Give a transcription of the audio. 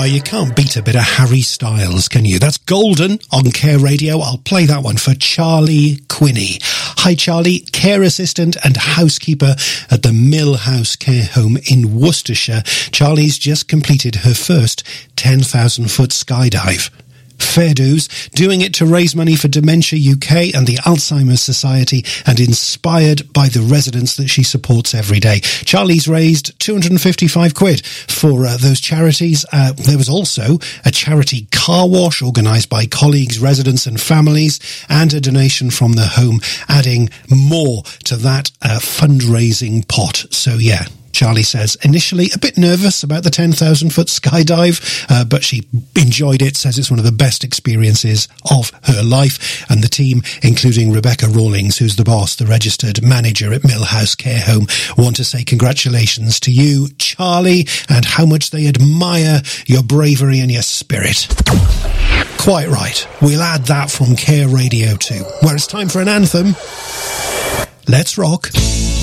You can't beat a bit of Harry Styles, can you? That's Golden on Care Radio. I'll play that one for Charlie Quinney. Hi, Charlie, care assistant and housekeeper at the Mill House Care Home in Worcestershire. Charlie's just completed her first 10,000-foot skydive. Fair dues, doing it to raise money for Dementia UK and the Alzheimer's Society, and inspired by the residents that she supports every day. Charlie's raised 255 quid for those charities. There was also a charity car wash organised by colleagues, residents and families, and a donation from the home, adding more to that fundraising pot. So yeah, Charlie says initially a bit nervous about the 10,000-foot skydive, but she enjoyed it, says it's one of the best experiences of her life. And the team, including Rebecca Rawlings, who's the boss, the registered manager at Mill House Care Home, want to say congratulations to you, Charlie, and how much they admire your bravery and your spirit. Quite right. We'll add that from Care Radio too, where it's time for an anthem. Let's rock.